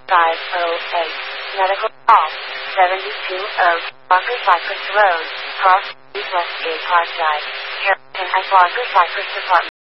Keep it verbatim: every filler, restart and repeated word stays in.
five oh eight. Medical call. seventy-two oh Barker Cypress Road, Cross East Westgate Parkside, Harrington at Barker Cypress Department.